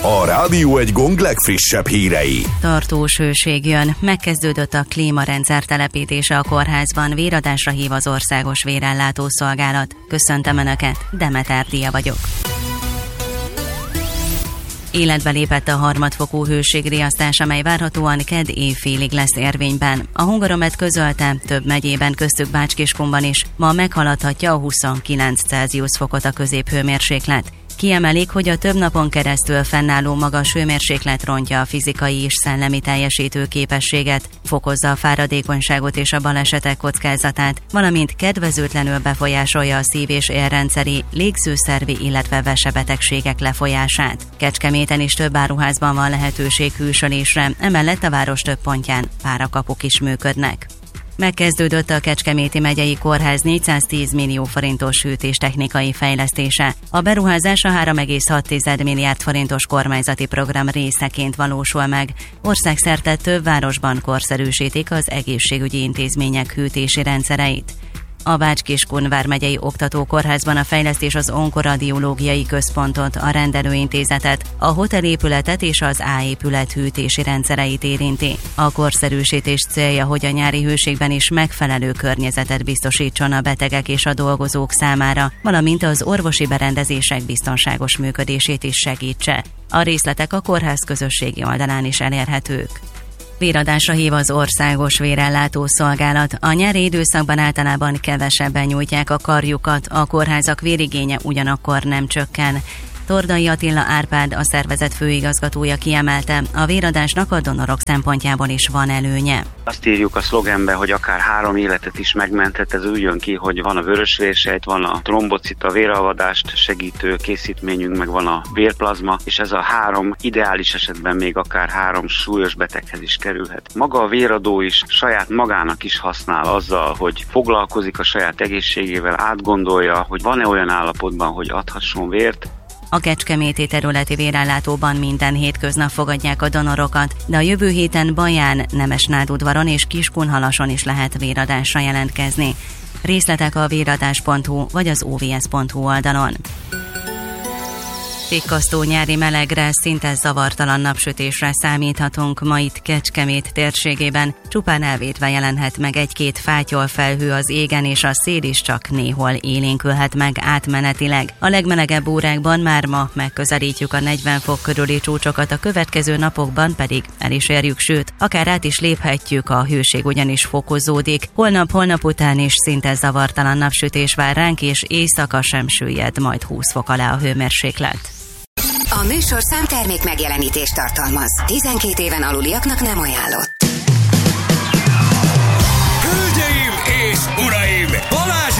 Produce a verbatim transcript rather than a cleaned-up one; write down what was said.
A Rádió Egy Gong legfrissebb hírei. Tartós hőség jön. Megkezdődött a klímarendszer telepítése a kórházban. Véradásra hív az Országos Vérellátó Szolgálat. Köszöntöm Önöket, Demeter Dia vagyok. Életbe lépett a harmadfokú hőségriasztás, amely várhatóan kedd éjfélig lesz érvényben. A Hungaromet közölte, több megyében, köztük Bács-Kiskunban is ma meghaladhatja a huszonkilenc Celsius fokot a középhőmérséklet. Kiemelik, hogy a több napon keresztül fennálló magas hőmérséklet rontja a fizikai és szellemi teljesítő képességet, fokozza a fáradékonyságot és a balesetek kockázatát, valamint kedvezőtlenül befolyásolja a szív- és érrendszeri, légzőszervi, illetve vesebetegségek lefolyását. Kecskeméten is több áruházban van lehetőség hűsölésre, emellett a város több pontján párakapuk is működnek. Megkezdődött a Kecskeméti Megyei Kórház négyszáztíz millió forintos hűtéstechnikai fejlesztése. A beruházás a három egész hat milliárd forintos kormányzati program részeként valósul meg. Országszerte több városban korszerűsítik az egészségügyi intézmények hűtési rendszereit. A Bács-Kiskun vármegyei oktatókórházban a fejlesztés az onkoradiológiai központot, a rendelőintézetet, a hotelépületet és az A épület hűtési rendszereit érinti. A korszerűsítés célja, hogy a nyári hőségben is megfelelő környezetet biztosítson a betegek és a dolgozók számára, valamint az orvosi berendezések biztonságos működését is segítse. A részletek a kórház közösségi oldalán is elérhetők. Véradásra hív az Országos Vérellátó Szolgálat. A nyári időszakban általában kevesebben nyújtják a karjukat, a kórházak vérigénye ugyanakkor nem csökken. Tordai Attila Árpád, a szervezet főigazgatója kiemelte, a véradásnak a donorok szempontjából is van előnye. Azt írjuk a szlogenbe, hogy akár három életet is megmenthet, ez úgy jön ki, hogy van a vörösvérsejt, van a trombocita, véralvadást segítő készítményünk, meg van a vérplazma, és ez a három ideális esetben még akár három súlyos beteghez is kerülhet. Maga a véradó is saját magának is használ azzal, hogy foglalkozik a saját egészségével, átgondolja, hogy van-e olyan állapotban, hogy adhasson vért. A kecskeméti területi vérellátóban minden hétköznap fogadják a donorokat, de a jövő héten Baján, Nemesnádudvaron és Kiskunhalason is lehet véradásra jelentkezni. Részletek a véradás pont hu vagy az o vé es pont hu oldalon. Tikkasztó nyári melegre, szinte zavartalan napsütésre számíthatunk ma itt Kecskemét térségében. Csupán elvétve jelenhet meg egy-két fátyol felhő az égen, és a szél is csak néhol élénkülhet meg átmenetileg. A legmelegebb órákban már ma megközelítjük a negyven fok körüli csúcsokat, a következő napokban pedig el is érjük, sőt, akár át is léphetjük, a hőség ugyanis fokozódik. Holnap, holnap után is szinte zavartalan napsütés vár ránk, és éjszaka sem süllyed majd húsz fok alá a hőmérséklet. A műsorszám termék megjelenítést tartalmaz. tizenkét éven aluliaknak nem ajánlott.